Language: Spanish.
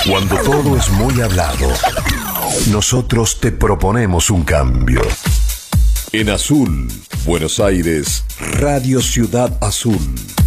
Cuando todo es muy hablado, nosotros te proponemos un cambio. En Azul, Buenos Aires, Radio Ciudad Azul.